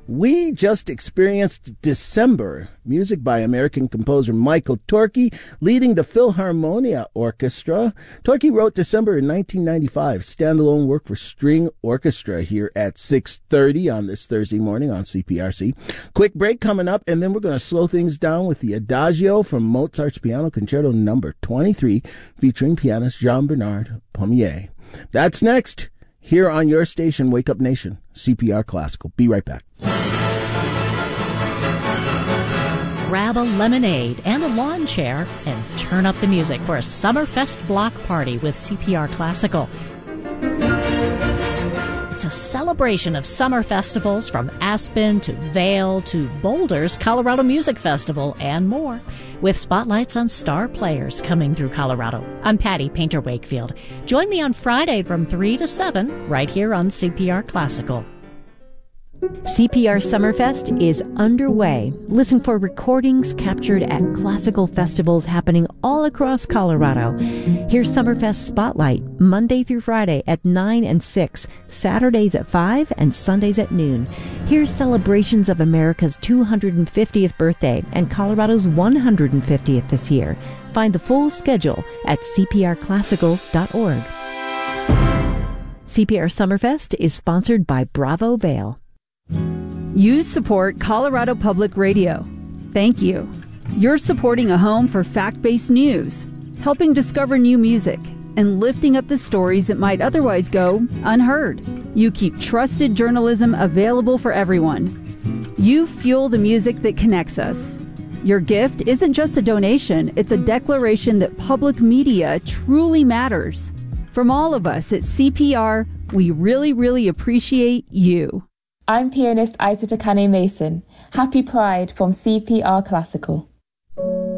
We just experienced December, music by American composer Michael Torke, leading the Philharmonia Orchestra. Torke wrote December in 1995, standalone work for string orchestra here at 6:30 on this Thursday morning on CPRC. Quick break coming up, and then we're going to slow things down with the Adagio from Mozart's Piano Concerto No. 23, featuring pianist Jean-Bernard Pommier. That's next, here on your station, Wake Up Nation, CPR Classical. Be right back. Grab a lemonade and a lawn chair and turn up the music for a Summerfest block party with CPR Classical. It's a celebration of summer festivals from Aspen to Vail to Boulder's Colorado Music Festival and more, with spotlights on star players coming through Colorado. I'm Patty Painter Wakefield. Join me on Friday from 3 to 7 right here on CPR Classical. CPR Summerfest is underway. Listen for recordings captured at classical festivals happening all across Colorado. Here's Summerfest Spotlight, Monday through Friday at 9 and 6, Saturdays at 5, and Sundays at noon. Here's celebrations of America's 250th birthday and Colorado's 150th this year. Find the full schedule at cprclassical.org. CPR Summerfest is sponsored by Bravo Vail. You support Colorado Public Radio. Thank you. You're supporting a home for fact-based news, helping discover new music, and lifting up the stories that might otherwise go unheard. You keep trusted journalism available for everyone. You fuel the music that connects us. Your gift isn't just a donation, it's a declaration that public media truly matters. From all of us at CPR, we really appreciate you. I'm pianist Isa Takane Mason. Happy Pride from CPR Classical.